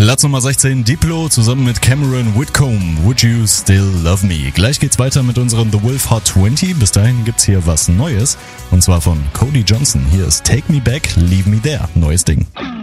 Platz Nummer 16, Diplo zusammen mit Cameron Whitcomb, Would You Still Love Me? Gleich geht's weiter mit unserem The Wolf Hot 20. Bis dahin gibt's hier was Neues. Und zwar von Cody Johnson. Hier ist Take Me Back, Leave Me There. Neues Ding.